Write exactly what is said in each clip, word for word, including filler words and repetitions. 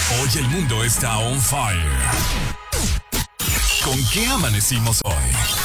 Hoy el mundo está on fire. ¿Con qué amanecimos hoy?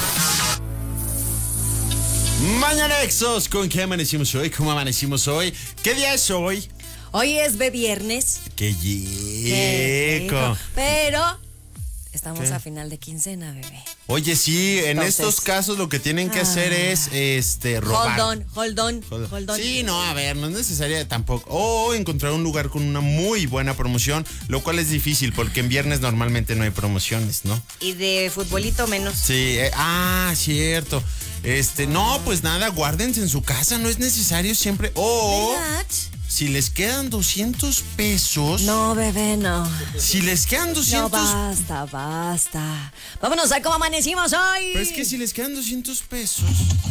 Mañanexos, ¿con qué amanecimos hoy? ¿Cómo amanecimos hoy? ¿Qué día es hoy? Hoy es de viernes. ¡Qué yeco! Pero estamos ¿Qué? a final de quincena, bebé. Oye, sí, en Entonces, estos casos lo que tienen que ah, hacer es este robar. Hold on, hold on, Hold- hold on. Sí, no, a ver, no es necesaria tampoco. O encontrar un lugar con una muy buena promoción, lo cual es difícil porque en viernes normalmente no hay promociones, ¿no? Y de futbolito menos. Sí, eh, ah, cierto. Este, no, pues nada, guárdense en su casa, no es necesario siempre. O Relax. si les quedan doscientos pesos. No, bebé, no. Si les quedan No, doscientos. basta, basta. Vámonos a cómo amanecimos hoy. Pero es que si les quedan doscientos pesos.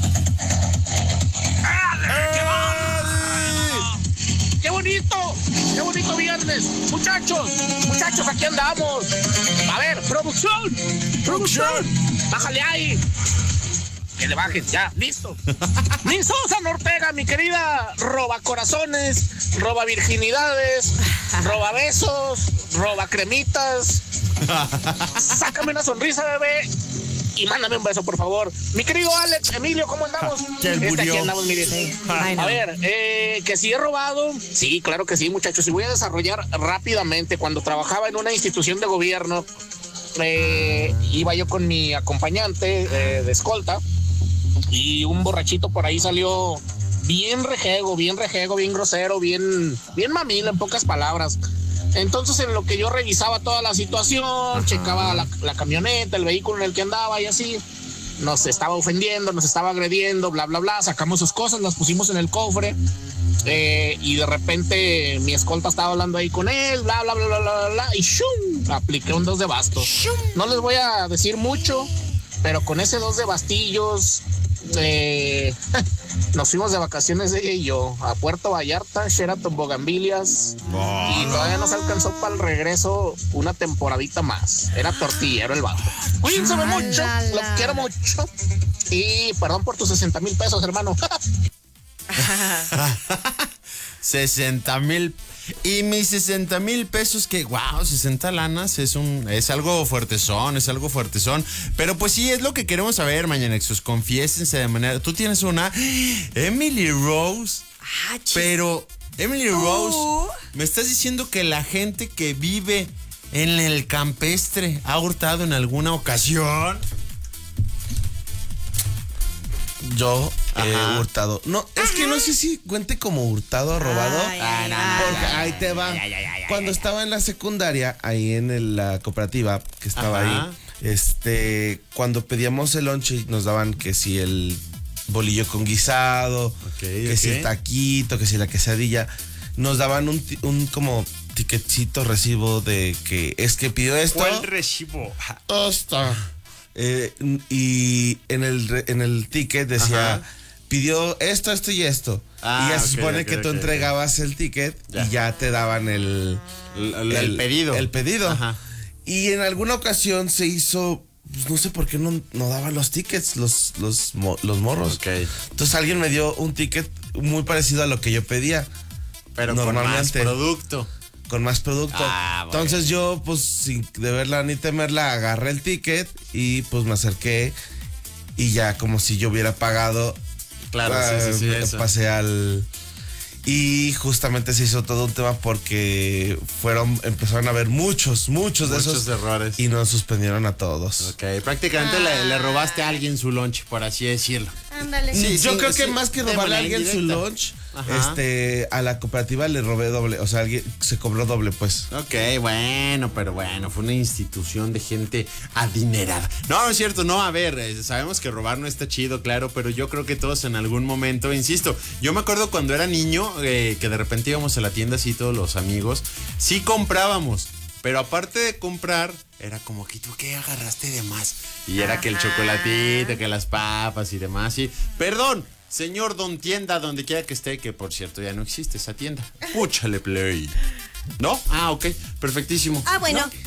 ¡Qué bonito! ¡Qué bonito viernes! Muchachos, muchachos, aquí andamos. A ver, producción, producción, bájale ahí. Que le bajen, ya, listo. Mi Susan Ortega, mi querida roba corazones, roba virginidades, roba besos, roba cremitas. Sácame una sonrisa, bebé. Y mándame un beso, por favor. Mi querido Alex, Emilio, ¿cómo andamos? Que él Este, murió. aquí andamos, mire. Ay, no. A ver, eh, que sí he robado. Sí, claro que sí, muchachos. Y voy a desarrollar rápidamente. Cuando trabajaba en una institución de gobierno, eh, iba yo con mi acompañante eh, de escolta. Y un borrachito por ahí salió bien rejego, bien rejego, bien grosero, bien, bien mamila, en pocas palabras. Entonces, en lo que yo revisaba toda la situación, ajá, checaba la, la camioneta, el vehículo en el que andaba y así, nos estaba ofendiendo, nos estaba agrediendo, bla, bla, bla. Sacamos sus cosas, las pusimos en el cofre, eh, y de repente mi escolta estaba hablando ahí con él, bla, bla, bla, bla, bla, bla, y ¡shum! Apliqué un dos de bastos. No les voy a decir mucho, pero con ese dos de bastillos, eh, nos fuimos de vacaciones ella y yo a Puerto Vallarta, Sheraton Bogambilias, Oh. y todavía nos alcanzó para el regreso una temporadita más. Era tortillero el vato. Cuídense Ah, mucho, la, la. los quiero mucho. Y perdón por tus sesenta mil pesos, hermano. sesenta mil. Y mis sesenta mil pesos, que wow, sesenta lanas es un, es algo fuertezón, es algo fuertezón. Pero pues sí, es lo que queremos saber, Mañanexos. Confiésense de manera. Tú tienes una Emily Rose, Ah, chis- pero Emily Oh. Rose, me estás diciendo que la gente que vive en el campestre ha hurtado en alguna ocasión. Yo he Ajá. hurtado. No, es que no sé si cuente como hurtado o robado. Ay, ay, Porque ay. ahí te va. Cuando estaba en la secundaria, ahí en el- la cooperativa que estaba Ajá. ahí, este, cuando pedíamos el lonche nos daban que si el bolillo con guisado, que ok. si el taquito, que si la quesadilla, nos daban un, ti- un como tiquetcito, recibo de que es que pidió esto. recibo? Esto. Eh, y en el, re- en el ticket decía, Ajá. pidió esto, esto y esto. Ah, y ya ok, se supone ok, que tú ok, entregabas el ticket Ya. y ya te daban el, El, el pedido. El pedido. Ajá. Y en alguna ocasión se hizo, pues, no sé por qué no, no daban los tickets, los, los, mo- los morros. Ok. Entonces alguien me dio un ticket muy parecido a lo que yo pedía. Pero con más Normalmente. producto. Con más producto. Ah, bueno. Entonces yo, pues, sin deberla ni temerla, agarré el ticket y pues me acerqué y ya como si yo hubiera pagado. Claro, ah, sí, sí, sí, eso. pasé al... Y justamente se hizo todo un tema porque fueron, empezaron a haber muchos, muchos de Muchos esos errores. y nos suspendieron a todos. Ok, prácticamente le, le robaste a alguien su lunch, por así decirlo. Ándale. Sí, Yo sí, creo que sí, más que de robarle a manera alguien su indirecta. lunch, Ajá. este, a la cooperativa le robé doble, o sea, alguien se cobró doble, pues. Ok, bueno, pero bueno, fue una institución de gente adinerada. No, es cierto, no, a ver, eh, sabemos que robar no está chido, claro, pero yo creo que todos en algún momento, insisto, yo me acuerdo cuando era niño, eh, que de repente íbamos a la tienda así todos los amigos, sí comprábamos, pero aparte de comprar, era como que tú qué agarraste de más. Y era que el Ajá. chocolatito, que las papas y demás, y perdón. Señor Don Tienda, donde quiera que esté, que por cierto ya no existe esa tienda. Púchale play. ¿No? Ah, ok, perfectísimo. Ah, bueno. ¿No?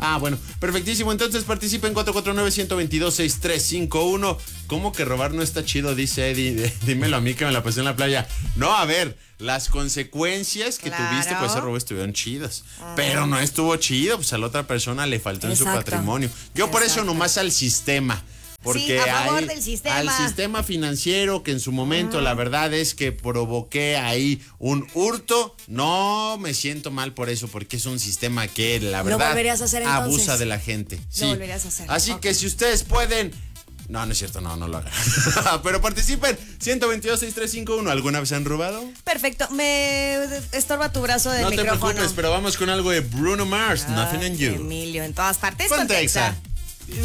Ah, bueno, perfectísimo. Entonces participen cuatro cuatro nueve, uno dos dos, seis tres cinco uno. ¿Cómo que robar no está chido? Dice Eddie. Dímelo a mí que me la pasé en la playa. No, a ver, las consecuencias que Claro. tuviste por ese robo estuvieron chidas. Pero no estuvo chido, pues a la otra persona le faltó en su Exacto. patrimonio. Yo por eso Exacto. nomás al sistema. Porque Sí, a favor hay- del sistema. al sistema financiero que en su momento la verdad es que provoqué ahí un hurto, no me siento mal por eso porque es un sistema que la ¿Lo verdad volverías a hacer, entonces? abusa de la gente. Sí. volverías a hacer, Así ok. que si ustedes pueden, no, no es cierto, no, no lo hagan. Pero participen, uno dos dos, seis tres cinco uno. ¿Alguna vez se han robado? Perfecto. Me estorba tu brazo del No te micrófono. preocupes, pero vamos con algo de Bruno Mars, Nothing Ay, on You. Emilio, en todas partes. Ponte Ponte Exa. Exa.